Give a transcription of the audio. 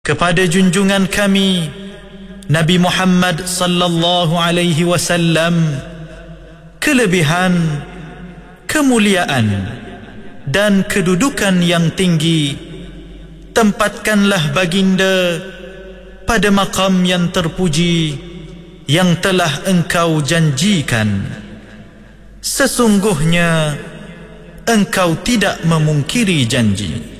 kepada junjungan kami Nabi Muhammad sallallahu alaihi wasallam kelebihan, kemuliaan dan kedudukan yang tinggi. Tempatkanlah baginda pada maqam yang terpuji yang telah engkau janjikan. Sesungguhnya engkau tidak memungkiri janji.